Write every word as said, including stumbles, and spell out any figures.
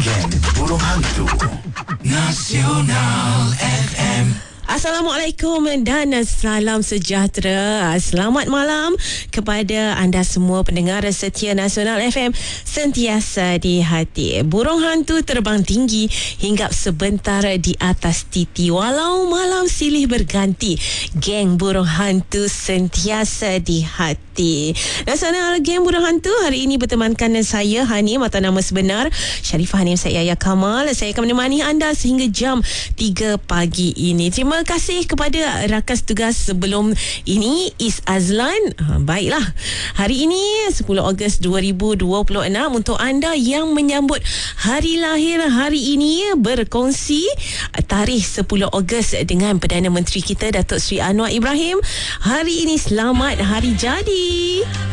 Geng Burung Hantu Nasional F M. Assalamualaikum dan salam sejahtera. Selamat malam kepada anda semua pendengar setia Nasional F M, sentiasa di hati. Burung hantu terbang tinggi hinggap sebentar di atas titi, walau malam silih berganti. Geng burung hantu sentiasa di hati. Nasional Geng Burung Hantu hari ini bertemankan saya Hanim atau nama sebenar Sharifah Hanim Syed Yahya Kamal. Saya akan menemani anda sehingga jam tiga pagi ini. Terima kasih kepada rakan tugas sebelum ini, Is Azlan. Ha, baiklah, hari ini sepuluh Ogos dua ribu dua puluh enam untuk anda yang menyambut hari lahir hari ini, berkongsi tarikh sepuluh Ogos dengan Perdana Menteri kita Datuk Seri Anwar Ibrahim. Hari ini selamat hari jadi.